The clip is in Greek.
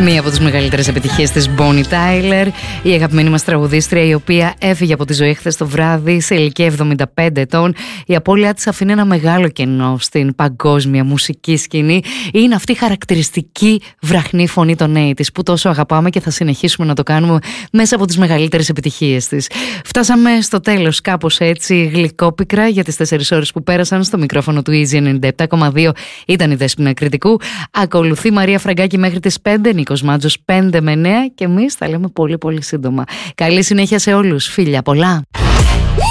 Μία από τις μεγαλύτερες επιτυχίες της Bonnie Tyler, η αγαπημένη μας τραγουδίστρια, η οποία έφυγε από τη ζωή χθες το βράδυ σε ηλικία 75 ετών. Η απώλειά της αφήνει ένα μεγάλο κενό στην παγκόσμια μουσική σκηνή. Είναι αυτή η χαρακτηριστική βραχνή φωνή των 80's που τόσο αγαπάμε και θα συνεχίσουμε να το κάνουμε μέσα από τις μεγαλύτερες επιτυχίες της. Φτάσαμε στο τέλος κάπως έτσι γλυκόπικρα για τις 4 ώρες που πέρασαν. Στο μικρόφωνο του Easy 97,2 ήταν η Δέσποινα Κρητικού. Ακολουθεί Μαρία Φραγκάκη μέχρι τις 5, Νίκος Μάτζος 5 με 9 και εμείς θα λέμε πολύ πολύ σύντομα. Καλή συνέχεια σε όλους, φίλια πολλά.